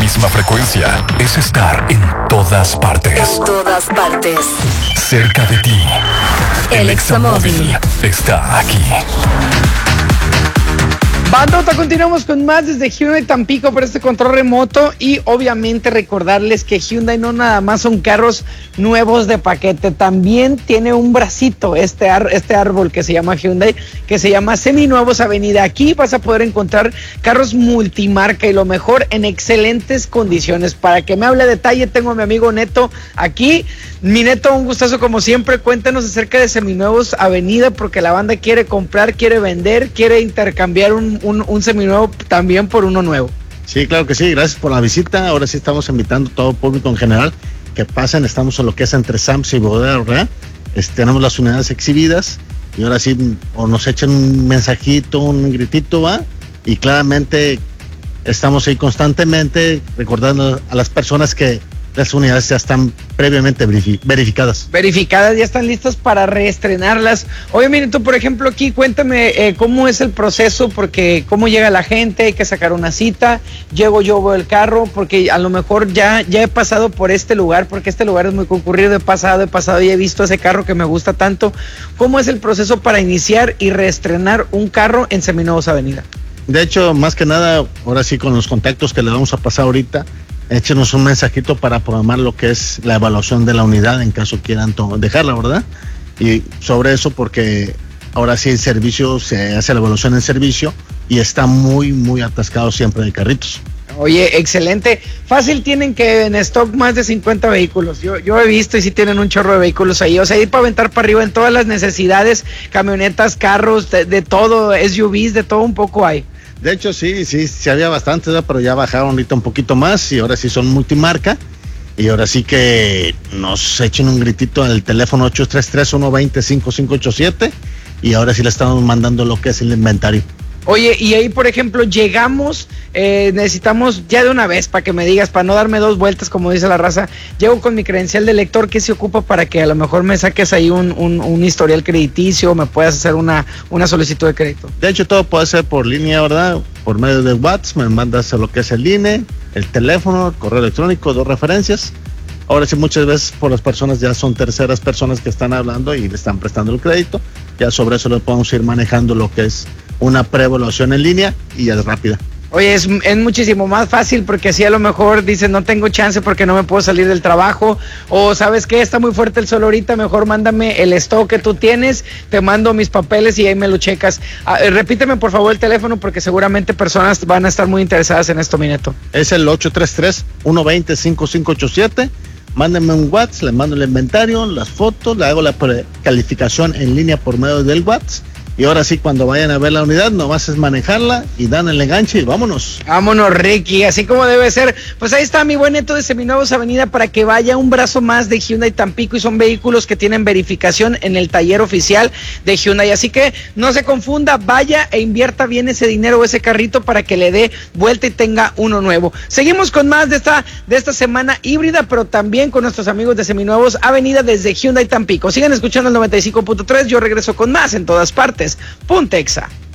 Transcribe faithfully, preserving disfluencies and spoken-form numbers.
misma frecuencia es estar en todas partes. En todas partes. Cerca de ti. El Examóvil está aquí. Bandota, continuamos con más desde Hyundai Tampico por este control remoto y obviamente recordarles que Hyundai no nada más son carros nuevos de paquete, también tiene un bracito este, ar, este árbol que se llama Hyundai, que se llama Seminuevos Avenida. Aquí vas a poder encontrar carros multimarca y lo mejor en excelentes condiciones. Para que me hable a detalle tengo a mi amigo Neto aquí. Mi Neto, un gustazo como siempre. Cuéntanos acerca de Seminuevos Avenida porque la banda quiere comprar, quiere vender, quiere intercambiar un Un, un seminuevo también por uno nuevo. Sí, claro que sí, gracias por la visita. Ahora sí estamos invitando a todo el público en general que pasen, estamos en lo que es entre Sams y Bodega, ¿verdad? Este, tenemos las unidades exhibidas y ahora sí o nos echan un mensajito, un gritito, ¿va? Y claramente estamos ahí constantemente recordando a las personas que las unidades ya están previamente verificadas. Verificadas, ya están listas para reestrenarlas. Oye, mire, tú, por ejemplo, aquí cuéntame eh, cómo es el proceso, porque cómo llega la gente, hay que sacar una cita, llego yo, veo el carro, porque a lo mejor ya, ya he pasado por este lugar, porque este lugar es muy concurrido, he pasado, he pasado y he visto ese carro que me gusta tanto. ¿Cómo es el proceso para iniciar y reestrenar un carro en Seminuevos Avenida? De hecho, más que nada, ahora sí con los contactos que le vamos a pasar ahorita, échenos un mensajito para programar lo que es la evaluación de la unidad en caso quieran to- dejarla, ¿verdad? Y sobre eso porque ahora sí el servicio, se hace la evaluación en servicio y está muy, muy atascado siempre de carritos. Oye, excelente. Fácil tienen que en stock más de cincuenta vehículos. Yo, yo he visto y sí tienen un chorro de vehículos ahí. O sea, ir para aventar para arriba en todas las necesidades, camionetas, carros, de, de todo, S U Vs, de todo un poco hay. De hecho, sí, sí, sí había bastantes, ¿verdad? Pero ya bajaron ahorita un poquito más y ahora sí son multimarca. Y ahora sí que nos echen un gritito al teléfono ocho tres tres, uno dos cero, cinco cinco ocho siete y ahora sí le estamos mandando lo que es el inventario. Oye, y ahí, por ejemplo, llegamos, eh, necesitamos ya de una vez, para que me digas, para no darme dos vueltas, como dice la raza, llego con mi credencial de lector, ¿qué se ocupa para que a lo mejor me saques ahí un, un, un historial crediticio, o me puedas hacer una, una solicitud de crédito? De hecho, todo puede ser por línea, ¿verdad? Por medio de WhatsApp, me mandas lo que es el I N E, el teléfono, el correo electrónico, dos referencias. Ahora sí, muchas veces por las personas ya son terceras personas que están hablando y le están prestando el crédito. Ya sobre eso le podemos ir manejando lo que es una preevaluación en línea y ya es rápida. Oye, es, es muchísimo más fácil porque así a lo mejor dicen no tengo chance porque no me puedo salir del trabajo, o sabes que está muy fuerte el sol ahorita, mejor mándame el stock que tú tienes, te mando mis papeles y ahí me lo checas. Ah, eh, repíteme por favor el teléfono porque seguramente personas van a estar muy interesadas en esto, mi Neto. Es el ocho tres tres, uno dos cero, cinco cinco ocho siete. Mándenme un WhatsApp, le mando el inventario, las fotos, le hago la calificación en línea por medio del WhatsApp. Y ahora sí, cuando vayan a ver la unidad, nomás es manejarla y dan el enganche y vámonos. Vámonos, Ricky, así como debe ser. Pues ahí está mi buen Neto de Seminuevos Avenida para que vaya un brazo más de Hyundai Tampico y son vehículos que tienen verificación en el taller oficial de Hyundai. Así que no se confunda, vaya e invierta bien ese dinero o ese carrito para que le dé vuelta y tenga uno nuevo. Seguimos con más de esta, de esta semana híbrida, pero también con nuestros amigos de Seminuevos Avenida desde Hyundai Tampico. Sigan escuchando el noventa y cinco punto tres, yo regreso con más en todas partes. Puntexa.